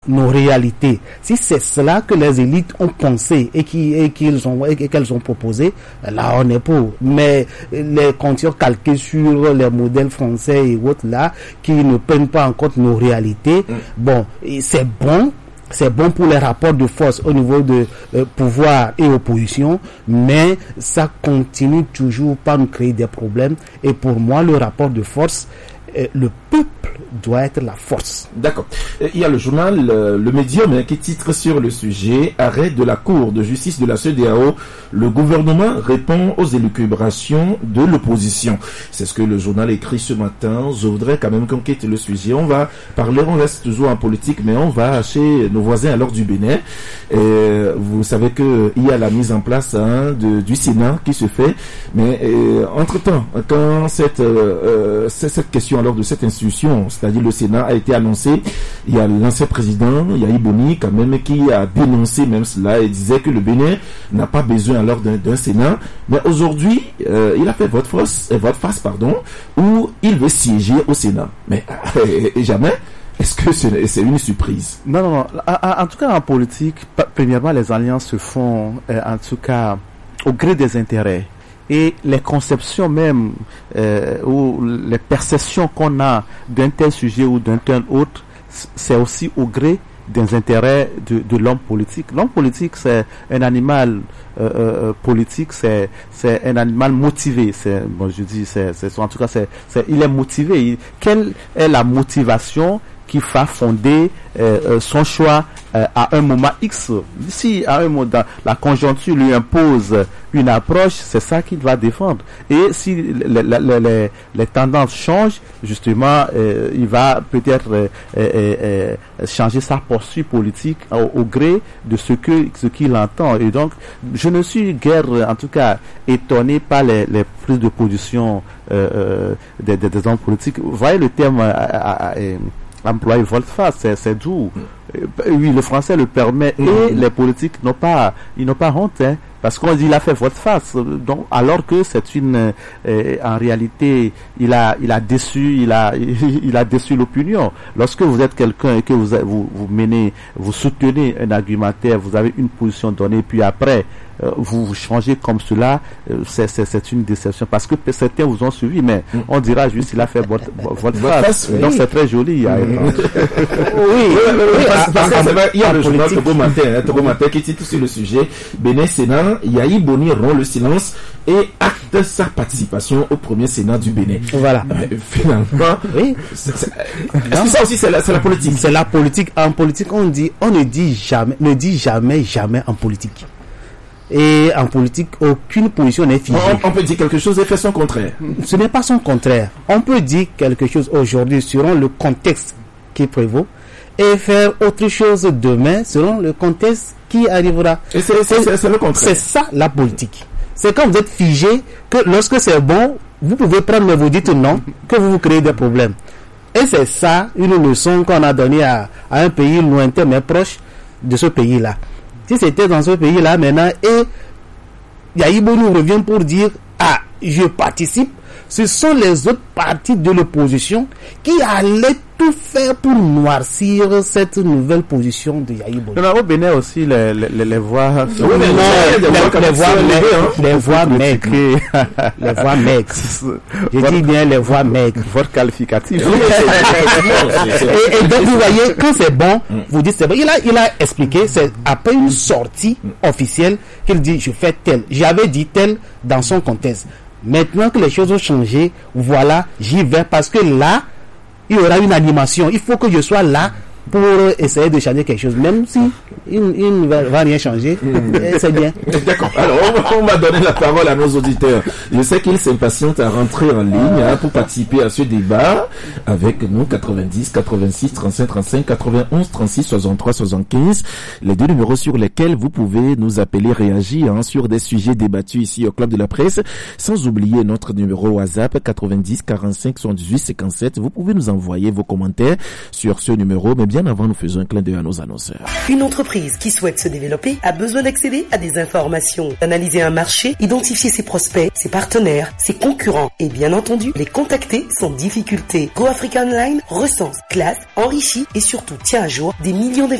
nos réalités, si c'est cela que les élites ont pensé et qu'elles ont proposé, là on est pour. Mais les compteurs calqués sur les modèles français et autres là, qui ne prennent pas en compte nos réalités, bon, c'est bon pour les rapports de force au niveau de pouvoir et opposition, mais ça continue toujours par nous créer des problèmes. Et pour moi, le rapport de force, le peuple doit être la force. D'accord. Il y a le journal Le Médium qui titre sur le sujet: arrêt de la Cour de justice de la CEDEAO. Le gouvernement répond aux élucubrations de l'opposition. C'est ce que le journal écrit ce matin. Je voudrais quand même qu'on quitte le sujet. On reste toujours en politique, mais on va chez nos voisins alors du Bénin. Vous savez que il y a la mise en place du Sénat qui se fait, mais entre-temps, quand cette question alors de cette institution, c'est-à-dire le Sénat, a été annoncé, il y a l'ancien président Yahi Boni quand même qui a dénoncé même cela et disait que le Bénin n'a pas besoin alors d'un Sénat. Mais aujourd'hui, il a fait vote face, où il veut siéger au Sénat. Mais jamais. Est-ce que c'est une surprise? Non. En tout cas, en politique, premièrement, les alliances se font, en tout cas, au gré des intérêts. Et les conceptions même, ou les perceptions qu'on a d'un tel sujet ou d'un tel autre, c'est aussi au gré des intérêts de l'homme politique. L'homme politique, c'est un animal politique, c'est un animal motivé. En tout cas, il est motivé. Quelle est la motivation qui va fonder son choix à un moment X? Si à un moment la conjoncture lui impose une approche, c'est ça qu'il va défendre. Et si les tendances changent, justement, il va peut-être changer sa posture politique au gré de ce qu'il entend. Et donc, je ne suis guère, en tout cas, étonné par les prises de position des hommes politiques. Vous voyez le terme employé volte-face, c'est doux. Oui, le français le permet et les politiques n'ont pas honte, parce qu'on dit il a fait volte-face, donc alors que c'est en réalité il a déçu l'opinion. Lorsque vous êtes quelqu'un et que vous soutenez un argumentaire, vous avez une position donnée, puis après vous changez comme cela, c'est une déception, parce que certains vous ont suivi, mais on dira juste il a fait volte-face. Donc c'est très joli. Il y a le journal Togo Matin qui titre sur le sujet: Bénin Sénat, Yahi Boni rompt le silence et acte sa participation au premier Sénat du Bénin. Voilà. Finalement, oui. Est-ce que ça aussi c'est la politique? C'est la politique. En politique, on ne dit jamais en politique. Et en politique, aucune position n'est figée. On peut dire quelque chose et faire son contraire. Ce n'est pas son contraire. On peut dire quelque chose aujourd'hui selon le contexte qui prévaut et faire autre chose demain selon le contexte qui arrivera. Et c'est le contraire. C'est ça la politique. C'est quand vous êtes figé que lorsque c'est bon, vous pouvez prendre mais vous dites non, que vous créez des problèmes. Et c'est ça une leçon qu'on a donnée à un pays lointain mais proche de ce pays-là. Si c'était dans ce pays-là maintenant et Yahi Boni revient pour dire je participe, ce sont les autres partis de l'opposition qui allaient tout faire pour noircir cette nouvelle position de Yahi Boni. Au Bénin aussi, les voix... Les voix maigres. Les voix maigres. Je dis bien les voix maigres. Votre qualificatif. Et donc, vous voyez, quand c'est bon, vous dites c'est bon. Il a expliqué, c'est après une sortie officielle qu'il dit je fais tel. J'avais dit tel dans son contexte. Maintenant que les choses ont changé, voilà, j'y vais parce que là, il y aura une animation. Il faut que je sois là pour essayer de changer quelque chose, même si il ne va rien changer. C'est bien. D'accord. Alors, on va donner la parole à nos auditeurs. Je sais qu'ils s'impatientent à rentrer en ligne pour participer à ce débat avec nous. 90 86 35 35 91 36 63 75. Les deux numéros sur lesquels vous pouvez nous appeler, réagir sur des sujets débattus ici au Club de la Presse. Sans oublier notre numéro WhatsApp 90 45 78 57. Vous pouvez nous envoyer vos commentaires sur ce numéro, mais bien avant, nous faisons un clin d'œil à nos annonceurs. Une entreprise qui souhaite se développer a besoin d'accéder à des informations, d'analyser un marché, identifier ses prospects, ses partenaires, ses concurrents et bien entendu, les contacter sans difficulté. Go Africa Online recense, classe, enrichit et surtout tient à jour des millions